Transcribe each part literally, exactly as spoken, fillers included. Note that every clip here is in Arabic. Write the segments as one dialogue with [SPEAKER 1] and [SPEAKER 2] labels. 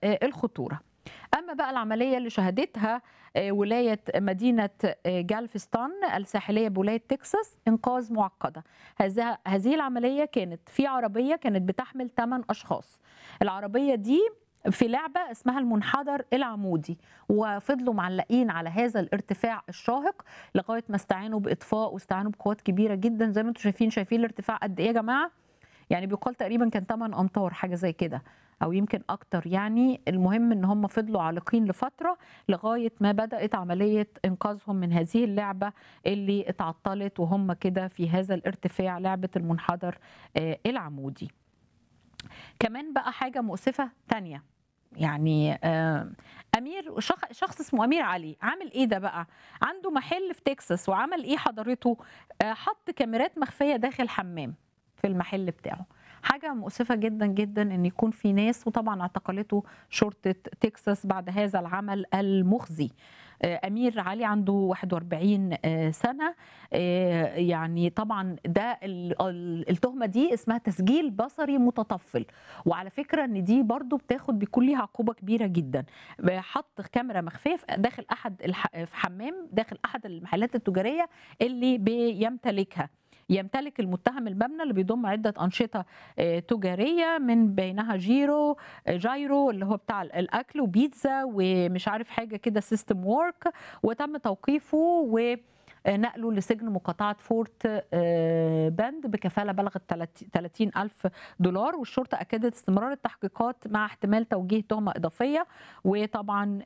[SPEAKER 1] الخطورة. أما بقى العملية اللي شهدتها ولاية مدينة جالفستون الساحلية بولاية تكساس إنقاذ معقدة. هذه هذه العملية كانت في عربية كانت بتحمل ثمانية أشخاص. العربية دي في لعبة اسمها المنحدر العمودي، وفضلوا معلقين على هذا الارتفاع الشاهق لغاية ما استعانوا بإطفاء واستعانوا بقوات كبيرة جدا. زي ما انتم شايفين شايفين الارتفاع قد إيه يا جماعة؟ يعني بيقال تقريبا كان ثمانية أمتار حاجة زي كده أو يمكن أكتر. يعني المهم إن هم فضلوا عالقين لفترة لغاية ما بدأت عملية إنقاذهم من هذه اللعبة اللي اتعطلت وهم كده في هذا الارتفاع، لعبة المنحدر العمودي. كمان بقى حاجة مؤسفة تانية، يعني امير شخص اسمه امير علي عامل ايه ده بقى؟ عنده محل في تكساس، وعمل ايه حضرته؟ حط كاميرات مخفيه داخل حمام في المحل بتاعه. حاجه مؤسفه جدا جدا ان يكون في ناس، وطبعا اعتقلته شرطه تكساس بعد هذا العمل المخزي. امير علي عنده واحد وأربعين سنه. يعني طبعا ده التهمه دي اسمها تسجيل بصري متطفل، وعلى فكره ان دي برضو بتاخد بيكون ليها عقوبه كبيره جدا. حط كاميرا مخفيه داخل احد في حمام داخل احد المحلات التجاريه اللي بيمتلكها. يمتلك المتهم المبنى اللي بيضم عدة أنشطة تجارية من بينها جيرو جايرو اللي هو بتاع الأكل وبيتزا ومش عارف حاجة كده سيستم وورك، وتم توقيفه و نقله لسجن مقاطعة فورت باند بكفالة بلغت ثلاثين ألف دولار. والشرطة أكدت استمرار التحقيقات مع احتمال توجيه تهمة إضافية. وطبعا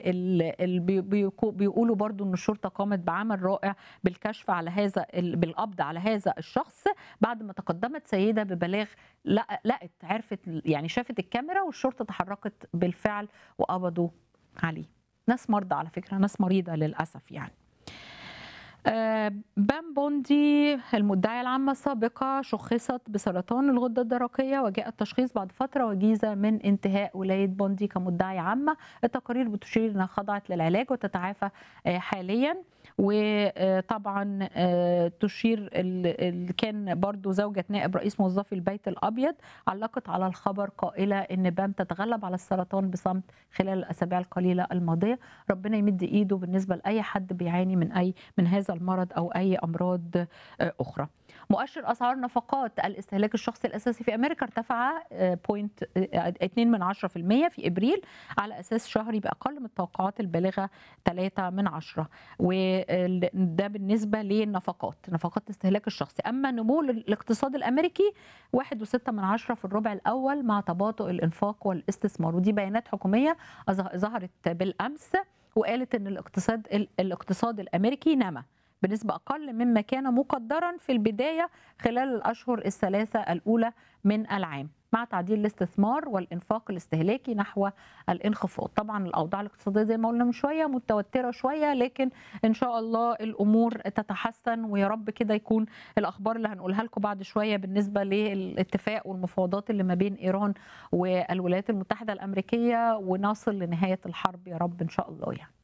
[SPEAKER 1] بيقولوا برضو أن الشرطة قامت بعمل رائع بالكشف على هذا بالقبض على هذا الشخص بعد ما تقدمت سيدة ببلاغ لقت عرفت يعني شافت الكاميرا، والشرطة تحركت بالفعل وقبضوا عليه. ناس مرضى على فكرة، ناس مريضة للأسف. يعني بام بوندي المدعية العامة السابقة شخصت بسرطان الغدة الدرقية، وجاء التشخيص بعد فترة وجيزة من انتهاء ولاية بوندي كمدعية عامة. التقارير بتشير انها خضعت للعلاج وتتعافى حاليا. وطبعا تشير كان برضو زوجة نائب رئيس موظفي البيت الأبيض علقت على الخبر قائلة ان بام تتغلب على السرطان بصمت خلال الأسابيع القليلة الماضية. ربنا يمد ايده بالنسبة لأي حد بيعاني من أي من هذا المرض أو أي أمراض أخرى. مؤشر أسعار نفقات الاستهلاك الشخصي الأساسي في أمريكا ارتفع اثنين من عشرة بالمئة في إبريل على أساس شهري بأقل من التوقعات البالغة ثلاثة من عشرة، وده بالنسبة للنفقات نفقات الاستهلاك الشخصي. أما نمو الاقتصاد الأمريكي واحد وستة من عشرة في الربع الأول مع تباطؤ الإنفاق والاستثمار. ودي بيانات حكومية ظهرت بالأمس وقالت ان الاقتصاد الاقتصاد الامريكي نما بنسبه اقل مما كان مقدرا في البدايه خلال الاشهر الثلاثه الاولى من العام، مع تعديل الاستثمار والانفاق الاستهلاكي نحو الانخفاض. طبعا الاوضاع الاقتصاديه زي ما قلنا من شويه متوتره شويه، لكن ان شاء الله الامور تتحسن، ويا رب كده يكون الاخبار اللي هنقولها لكم بعد شويه بالنسبه للاتفاق والمفاوضات اللي ما بين ايران والولايات المتحده الامريكيه ونصل لنهايه الحرب يا رب ان شاء الله. يعني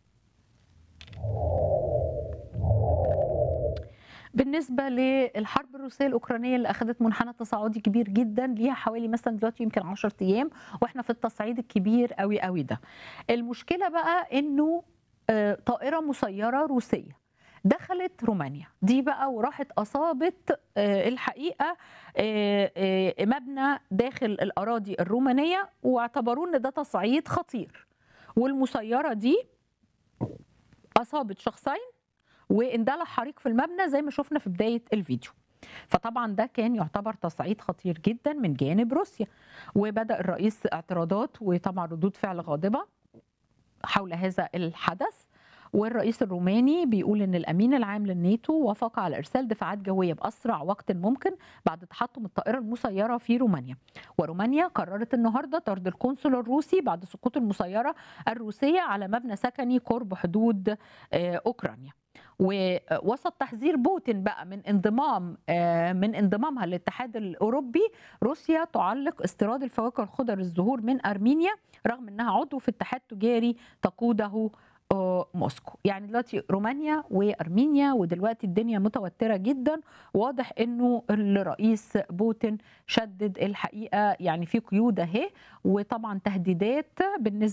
[SPEAKER 1] بالنسبة للحرب الروسية الأوكرانية اللي أخذت منحنى تصاعدي كبير جدا، ليها حوالي مثلا دلوقتي يمكن عشرة أيام وإحنا في التصعيد الكبير قوي قوي ده. المشكلة بقى إنه طائرة مسيرة روسية دخلت رومانيا دي بقى وراحت أصابت الحقيقة مبنى داخل الأراضي الرومانية، واعتبروا إن ده تصعيد خطير. والمسيرة دي أصابت شخصين واندلع حريق في المبنى زي ما شفنا في بداية الفيديو. فطبعا ده كان يعتبر تصعيد خطير جدا من جانب روسيا، وبدأ الرئيس اعتراضات وطبعا ردود فعل غاضبة حول هذا الحدث. والرئيس الروماني بيقول ان الامين العام للناتو وافق على ارسال دفاعات جويه باسرع وقت ممكن بعد تحطم الطائره المسيره في رومانيا. ورومانيا قررت النهارده طرد القنصل الروسي بعد سقوط المسيره الروسيه على مبنى سكني قرب حدود اوكرانيا. ووسط تحذير بوتين بقى من انضمام من انضمامها للاتحاد الاوروبي، روسيا تعلق استيراد الفواكه والخضر الزهور من ارمينيا رغم انها عضو في اتحاد تجاري تقوده آه، موسكو. يعني دلوقتي رومانيا وأرمينيا، ودلوقتي الدنيا متوترة جدًا، واضح إنه الرئيس بوتين شدِّد الحقيقة، يعني في قيود أهي، وطبعًا تهديدات بالنسبة